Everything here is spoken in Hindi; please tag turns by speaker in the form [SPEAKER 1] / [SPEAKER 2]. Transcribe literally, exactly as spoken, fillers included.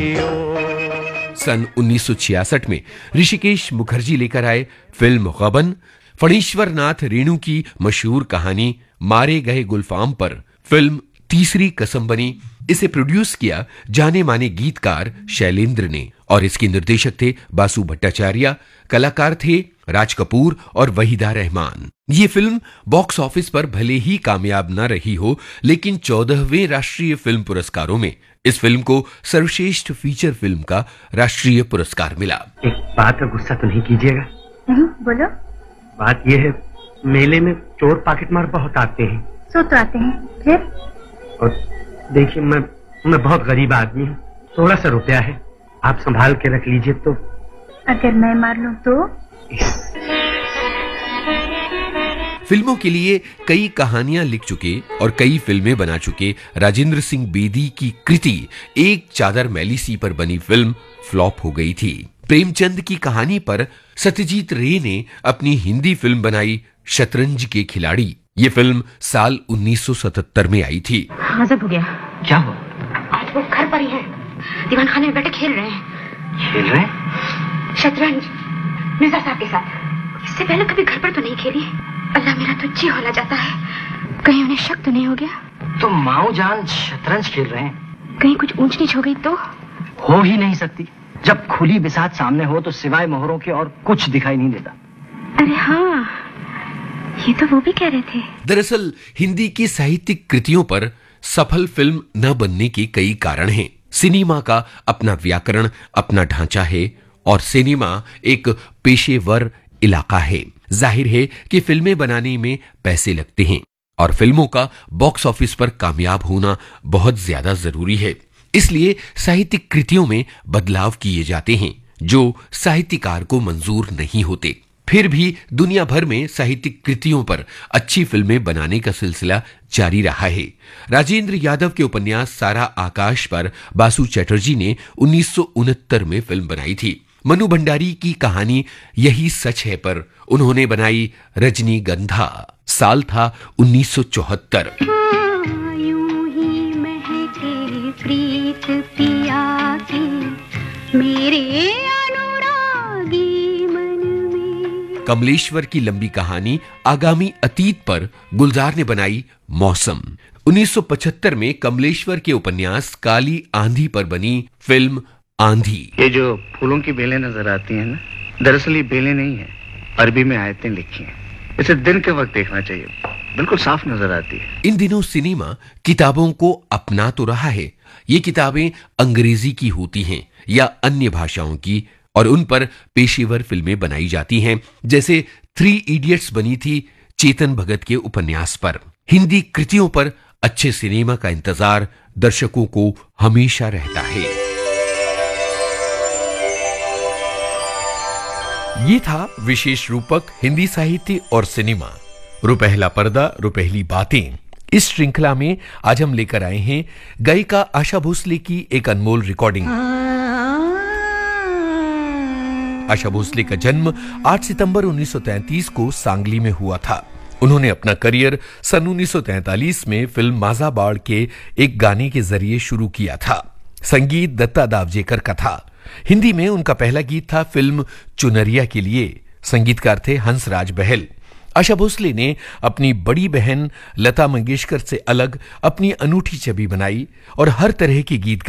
[SPEAKER 1] सन उन्नीस सौ छियासठ में ऋषिकेश मुखर्जी लेकर आए फिल्म गबन। फणीश्वर नाथ रेणु की मशहूर कहानी मारे गए गुलफाम पर फिल्म तीसरी कसम बनी। इसे प्रोड्यूस किया जाने माने गीतकार शैलेंद्र ने और इसके निर्देशक थे बासु भट्टाचार्य। कलाकार थे राज कपूर और वहीदा रहमान। ये फिल्म बॉक्स ऑफिस पर भले ही कामयाब न रही हो, लेकिन चौदहवें राष्ट्रीय फिल्म पुरस्कारों में इस फिल्म को सर्वश्रेष्ठ फीचर फिल्म का राष्ट्रीय पुरस्कार मिला।
[SPEAKER 2] एक बात का गुस्सा तो नहीं कीजिएगा।
[SPEAKER 3] नहीं, बोलो।
[SPEAKER 2] बात यह है, मेले में चोर पॉकेटमार बहुत आते हैं।
[SPEAKER 3] सो तो आते हैं, फिर?
[SPEAKER 2] और देखिए, मैं मैं बहुत गरीब आदमी हूँ। थोड़ा सा रुपया है, आप संभाल के रख लीजिए। तो
[SPEAKER 3] अगर मैं मार लूं तो?
[SPEAKER 1] फिल्मों के लिए कई कहानियां लिख चुके और कई फिल्में बना चुके राजेंद्र सिंह बेदी की कृति एक चादर मैली सी पर बनी फिल्म फ्लॉप हो गई थी। प्रेमचंद की कहानी पर सत्यजीत रे ने अपनी हिंदी फिल्म बनाई शतरंज के खिलाड़ी। ये फिल्म साल उन्नीस सौ सतहत्तर में आई थी।
[SPEAKER 4] गजब हो गया।
[SPEAKER 2] क्या हुआ?
[SPEAKER 4] आज वो घर पर ही है, दीवान खाने में बैठे खेल रहे हैं।
[SPEAKER 2] खेल रहे हैं?
[SPEAKER 4] शतरंज मिर्जा साहब के साथ। इससे पहले कभी घर पर तो नहीं खेली। अल्लाह, मेरा तो जी होला जाता है। कहीं उन्हें शक तो नहीं हो गया?
[SPEAKER 2] तो माऊ जान शतरंज खेल रहे हैं,
[SPEAKER 4] कहीं कुछ ऊंच नीच हो गई तो?
[SPEAKER 2] हो ही नहीं सकती। जब खुली बिसात सामने हो तो सिवाय मोहरों के और कुछ दिखाई नहीं देता।
[SPEAKER 4] अरे हाँ, ये तो वो भी कह रहे थे।
[SPEAKER 1] दरअसल हिंदी की साहित्यिक कृतियों पर सफल फिल्म न बनने के कई कारण हैं। सिनेमा का अपना व्याकरण, अपना ढांचा है और सिनेमा एक पेशेवर इलाका है। जाहिर है कि फिल्में बनाने में पैसे लगते हैं और फिल्मों का बॉक्स ऑफिस पर कामयाब होना बहुत ज्यादा जरूरी है। इसलिए साहित्यिक कृतियों में बदलाव किए जाते हैं जो साहित्यकार को मंजूर नहीं होते। फिर भी दुनिया भर में साहित्यिक कृतियों पर अच्छी फिल्में बनाने का सिलसिला जारी रहा है। राजेंद्र यादव के उपन्यास सारा आकाश पर बासु चटर्जी ने उन्नीस सौ उनहत्तर में फिल्म बनाई थी। मनु भंडारी की कहानी यही सच है पर उन्होंने बनाई रजनीगंधा। साल था उन्नीस सौ चौहत्तर।
[SPEAKER 3] यूं ही महके प्रीत पिया की मेरे अनुरागी मन में।
[SPEAKER 1] कमलेश्वर की लंबी कहानी आगामी अतीत पर गुलजार ने बनाई मौसम। उन्नीस सौ पचहत्तर में कमलेश्वर के उपन्यास काली आंधी पर बनी फिल्म आंधी।
[SPEAKER 5] ये जो फूलों की बेलें नजर आती हैं ना, दरअसल ये बेलें नहीं है, अरबी में आयतें लिखी हैं। इसे दिन के वक्त देखना चाहिए, बिल्कुल साफ नजर आती है।
[SPEAKER 1] इन दिनों सिनेमा किताबों को अपना तो रहा है। ये किताबें अंग्रेजी की होती हैं या अन्य भाषाओं की और उन पर पेशेवर फिल्में बनाई जाती हैं। जैसे थ्री इडियट्स बनी थी चेतन भगत के उपन्यास पर। हिंदी कृतियों पर अच्छे सिनेमा का इंतजार दर्शकों को हमेशा रहता है। ये था विशेष रूपक हिंदी साहित्य और सिनेमा, रुपहला पर्दा रुपहली बातें। इस श्रृंखला में आज हम लेकर आए हैं गायिका आशा भोसले की एक अनमोल रिकॉर्डिंग। आशा भोसले का जन्म आठ सितंबर उन्नीस सौ तैंतीस को सांगली में हुआ था। उन्होंने अपना करियर सन उन्नीस सौ तैंतालीस में फिल्म माजा बाड़ के एक गाने के जरिए शुरू किया था। संगीत दत्ता दावजेकर का था। हिंदी में उनका पहला गीत था फिल्म चुनरिया के लिए। संगीतकार थे हंसराज बहल। आशा भोसले ने अपनी बड़ी बहन लता मंगेशकर से अलग अपनी अनूठी छवि बनाई और हर तरह के गीत